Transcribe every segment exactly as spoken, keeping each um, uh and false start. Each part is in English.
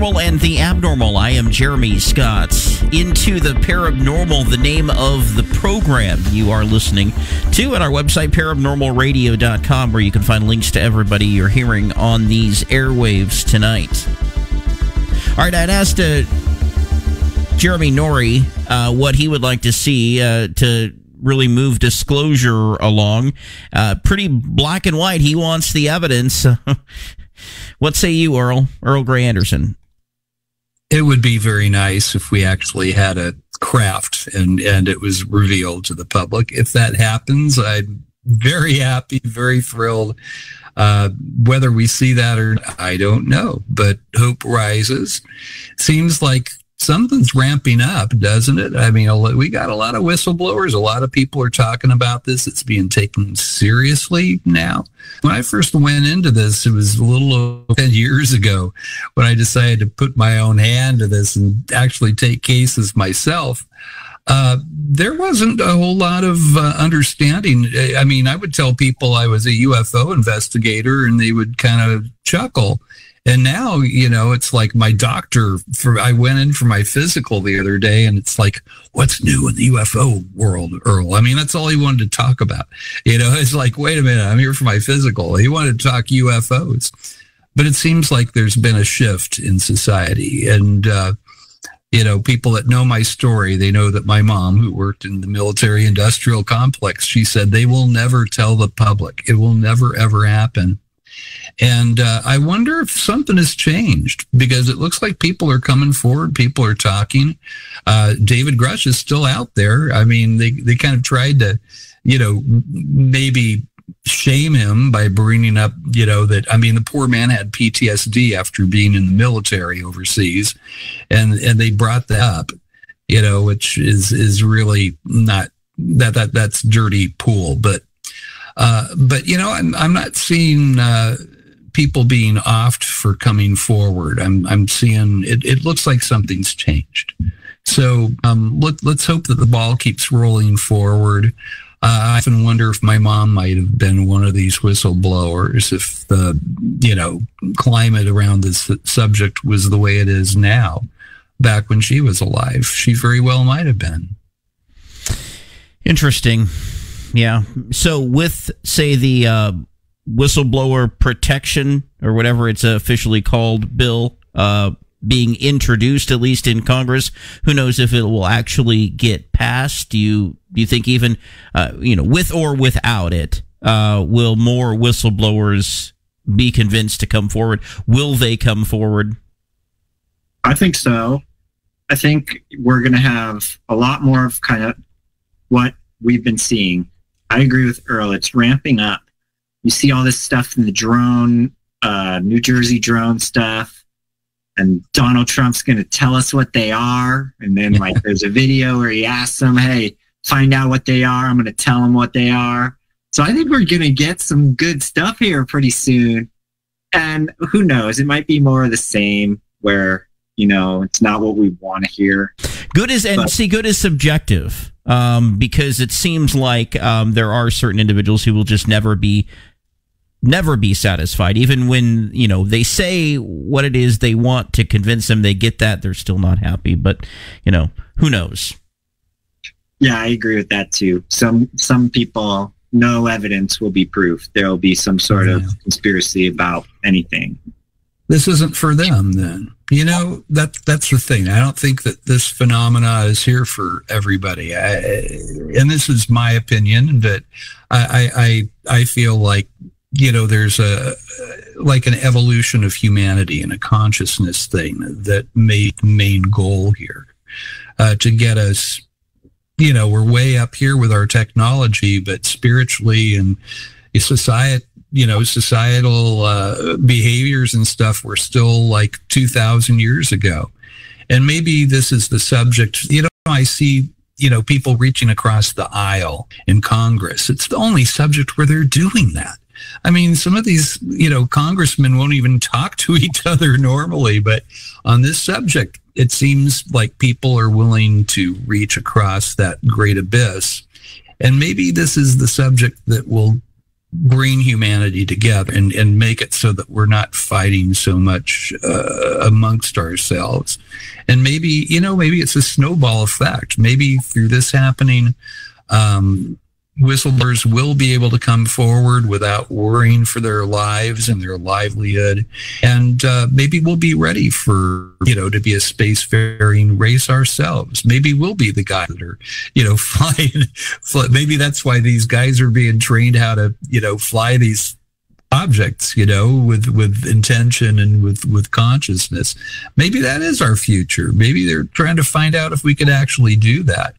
Paranormal and the Abnormal. I am Jeremy Scott. Into the Paranormal, the name of the program you are listening to at our website, paranormal radio dot com, where you can find links to everybody you're hearing on these airwaves tonight. All right, I'd asked uh, Jeremy Norrie uh, what he would like to see uh, to really move disclosure along. Uh, pretty black and white. He wants the evidence. What say you, Earl? Earl Grey Anderson. It would be very nice if we actually had a craft and, and it was revealed to the public. If that happens, I'm very happy, very thrilled. Uh, whether we see that or not, I don't know, but hope rises. Seems like something's ramping up, doesn't it? I mean, we got a lot of whistleblowers. A lot of people are talking about this. It's being taken seriously now. When I first went into this, it was a little over ten years ago when I decided to put my own hand to this and actually take cases myself. Uh, there wasn't a whole lot of uh, understanding. I mean, I would tell people I was a U F O investigator and they would kind of chuckle. And now, you know, it's like my doctor, for I went in for my physical the other day and it's like, what's new in the U F O world, Earl? I mean, that's all he wanted to talk about. You know, it's like, wait a minute, I'm here for my physical. He wanted to talk U F Os. But it seems like there's been a shift in society. And, uh, you know, people that know my story, they know that my mom, who worked in the military industrial complex, she said they will never tell the public. It will never, ever happen. And uh, I wonder if something has changed, because it looks like people are coming forward. People are talking. Uh, David Grush is still out there. I mean, they, they kind of tried to, you know, maybe shame him by bringing up, you know, that, I mean, the poor man had P T S D after being in the military overseas. And, and they brought that up, you know, which is, is really not that, that that's dirty pool. But, uh, but, you know, I'm, I'm not seeing, uh, people being offed for coming forward. I'm I'm seeing it. It looks like something's changed. So um, let, let's hope that the ball keeps rolling forward. Uh, I often wonder if my mom might have been one of these whistleblowers, if the you know climate around this subject was the way it is now. Back when she was alive, she very well might have been. Interesting. Yeah. So with, say, the uh, whistleblower protection, or whatever it's officially called, bill uh, being introduced, at least in Congress, who knows if it will actually get passed? Do you do you think even uh, you know, with or without it, uh, will more whistleblowers be convinced to come forward? Will they come forward? I think so. I think we're going to have a lot more of kind of what we've been seeing. I agree with Earl. It's ramping up. You see all this stuff in the drone, uh, New Jersey drone stuff, and Donald Trump's going to tell us what they are. And then, like, there's a video where he asks them, hey, find out what they are. I'm going to tell them what they are. So I think we're going to get some good stuff here pretty soon. And who knows? It might be more of the same, where, you know, it's not what we want to hear. Good is, and but, see, good is subjective, um, because it seems like um, there are certain individuals who will just never be never be satisfied. Even when, you know, they say what it is they want to convince them they get that, they're still not happy. But, you know, who knows? Yeah, I agree with that too. Some some people, no evidence will be proof. There will be some sort yeah. of conspiracy about anything. This isn't for them then. You know, that that's the thing. I don't think that this phenomena is here for everybody. I, and this is my opinion, but I, I I feel like, you know, there's a like an evolution of humanity and a consciousness thing that made main goal here uh, to get us. You know, we're way up here with our technology, but spiritually and society, you know, societal uh, behaviors and stuff were still like two thousand years ago. And maybe this is the subject. You know, I see, you know, people reaching across the aisle in Congress. It's the only subject where they're doing that. I mean, some of these, you know, congressmen won't even talk to each other normally, but on this subject, it seems like people are willing to reach across that great abyss. And maybe this is the subject that will bring humanity together and, and make it so that we're not fighting so much uh, amongst ourselves. And maybe, you know, maybe it's a snowball effect. Maybe through this happening, um, whistleblowers will be able to come forward without worrying for their lives and their livelihood. And uh, maybe we'll be ready for, you know, to be a spacefaring race ourselves. Maybe we'll be the guys that are, you know, flying. Fly, maybe that's why these guys are being trained how to, you know, fly these objects, you know, with, with intention and with, with consciousness. Maybe that is our future. Maybe they're trying to find out if we could actually do that.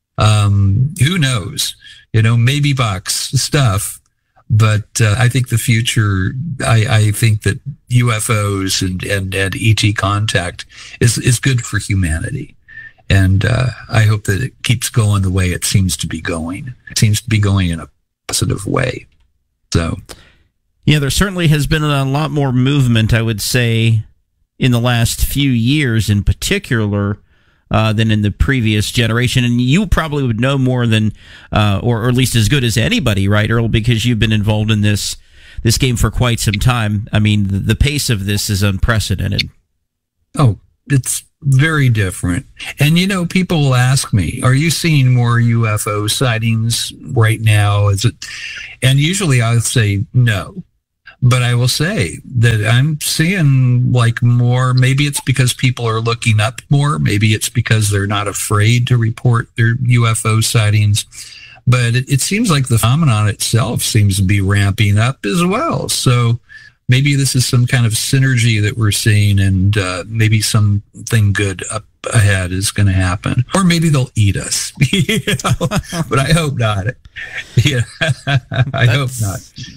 Um, who knows? You know, maybe box stuff, but uh, I think the future, I, I think that U F Os and, and, and E T contact is, is good for humanity. And uh, I hope that it keeps going the way it seems to be going. It seems to be going in a positive way. So, yeah, there certainly has been a lot more movement, I would say, in the last few years in particular, Uh, than in the previous generation. And you probably would know more than, uh, or, or at least as good as anybody, right, Earl, because you've been involved in this this game for quite some time. I mean, the, the pace of this is unprecedented. Oh, it's very different. And, you know, people will ask me, are you seeing more U F O sightings right now? Is it? And usually I'll say no. But I will say that I'm seeing like more, maybe it's because people are looking up more. Maybe it's because they're not afraid to report their U F O sightings. But it, it seems like the phenomenon itself seems to be ramping up as well. So maybe this is some kind of synergy that we're seeing, and uh, maybe something good up ahead is going to happen. Or maybe they'll eat us. You know? But I hope not. Yeah, I hope not.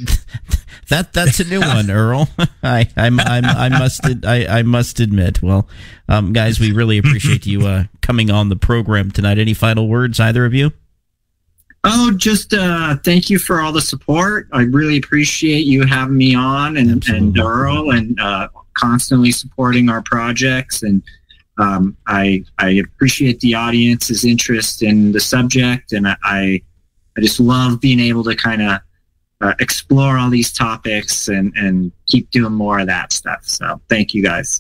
That that's a new one, Earl. I I'm, I'm, I must I, I must admit. Well, um, guys, we really appreciate you uh, coming on the program tonight. Any final words, either of you? Oh, just uh, thank you for all the support. I really appreciate you having me on, and, and Earl, and uh, constantly supporting our projects. And um, I I appreciate the audience's interest in the subject, and I I just love being able to kind of Uh, explore all these topics and, and keep doing more of that stuff. So thank you guys.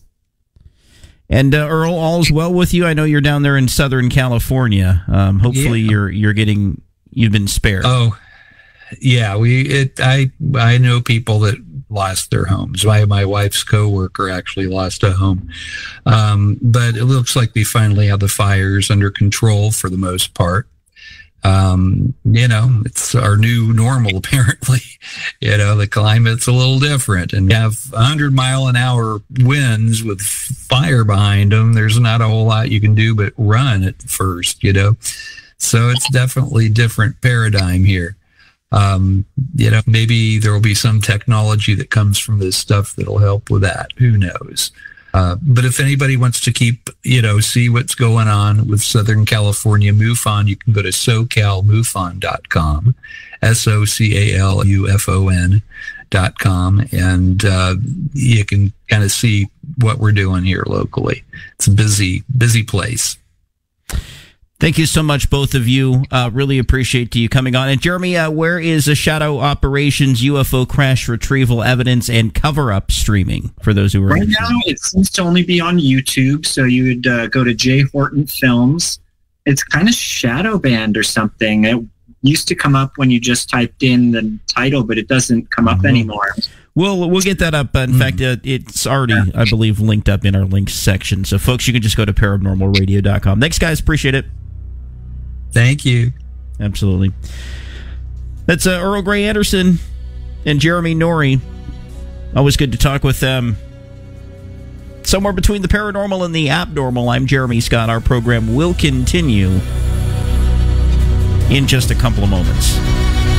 And uh, Earl, all's well with you. I know you're down there in Southern California. Um, hopefully yeah. you're you're getting you've been spared. Oh, yeah. We it I I know people that lost their homes. My my wife's coworker actually lost a home, um, but it looks like we finally have the fires under control for the most part. Um, you know, it's our new normal, apparently. You know, the climate's a little different, and you have one hundred mile an hour winds with fire behind them. There's not a whole lot you can do but run at first, you know. So it's definitely different paradigm here. Um, you know, maybe there will be some technology that comes from this stuff that'll help with that. Who knows? Uh, but if anybody wants to keep, you know, see what's going on with Southern California MUFON, you can go to so cal mufon dot com, S O C A L U F O N dot com, and uh, you can kind of see what we're doing here locally. It's a busy, busy place. Thank you so much, both of you. Uh, really appreciate you coming on. And Jeremy, uh, where is the Shadow Operations U F O crash retrieval evidence and cover-up streaming for those who are right interested? now? It seems to only be on YouTube, so you would uh, go to Jay Horton Films. It's kind of shadow banned or something. It used to come up when you just typed in the title, but it doesn't come up mm-hmm. anymore. We'll we'll get that up. Uh, in mm-hmm. fact, uh, it's already, yeah. I believe, linked up in our links section. So, folks, you can just go to paranormal radio dot com. Thanks, guys. Appreciate it. Thank you. Absolutely. That's uh, Earl Grey Anderson and Jeremy Norrie. Always good to talk with them. Somewhere between the paranormal and the abnormal, I'm Jeremy Scott. Our program will continue in just a couple of moments.